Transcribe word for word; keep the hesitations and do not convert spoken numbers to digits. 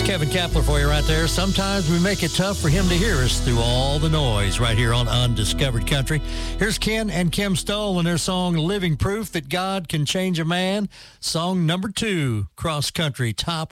Kevin Kapler for you right there. Sometimes we make it tough for him to hear us through all the noise right here on Undiscovered Country. Here's Ken and Kim Stoll and their song Living Proof That God Can Change a Man. Song number two, Cross Country Top